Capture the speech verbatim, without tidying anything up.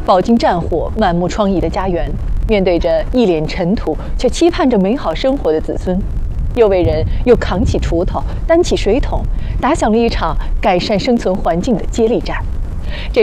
饱经战火、满目疮痍的家园，面对着一脸尘土却期盼着美好生活的子孙，又为人又扛起锄头、担起水桶，打响了一场改善生存环境的接力战。这